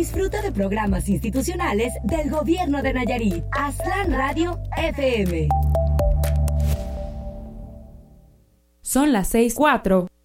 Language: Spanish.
Disfruta de programas institucionales del Gobierno de Nayarit. Aztlán Radio FM. Son las 6:04.